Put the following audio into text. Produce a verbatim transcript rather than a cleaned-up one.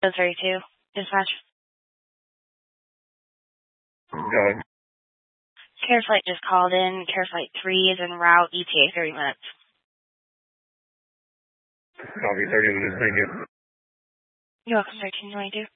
thirty-two. Dispatch. Go ahead. Care Flight just called in. Care Flight three is en route. E T A thirty minutes. Copy, thirty minutes, thank you. You're welcome, thirteen twenty-two.